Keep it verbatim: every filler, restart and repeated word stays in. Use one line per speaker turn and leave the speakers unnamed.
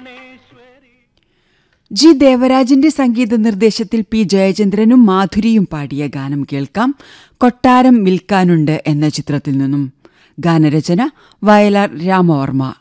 G ദേവരാജിന്റെ സംഗീത നിർദ്ദേശത്തിൽ P ജയചന്ദ്രനും മാധുരിയും പാടിയ ഗാനം കേൾക്കാം. കൊട്ടാരം വിൽക്കാനുണ്ട് എന്ന ചിത്രത്തിൽ നിന്നും. ഗാനരചന വയലാർ രാമവർമ്മ.